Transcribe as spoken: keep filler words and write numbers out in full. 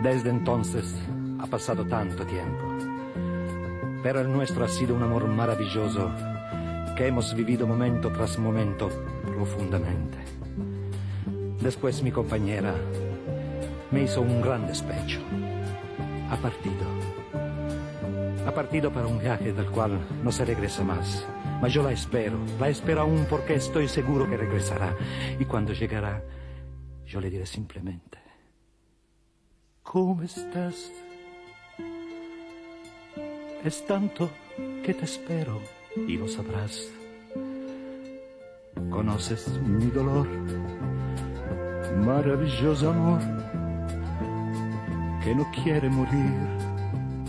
Desde entonces ha pasado tanto tiempo. Pero el nuestro ha sido un amor maravilloso que hemos vivido momento tras momento profundamente. Después mi compañera me hizo un gran despecho. Ha partido. Ha partido para un viaje del cual no se regresa más. Mas yo la espero, la espero aún porque estoy seguro que regresará. Y cuando llegará, yo le diré simplemente: ¿cómo estás? Es tanto que te espero y lo sabrás. Conoces mi dolor, maravilloso amor, que no quiere morir.